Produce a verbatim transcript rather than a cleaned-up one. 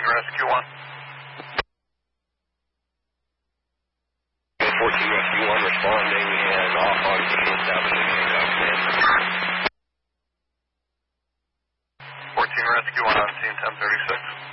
Rescue one. fourteen Rescue one responding and off on position establishing handout command. fourteen Rescue one on scene ten thirty-six.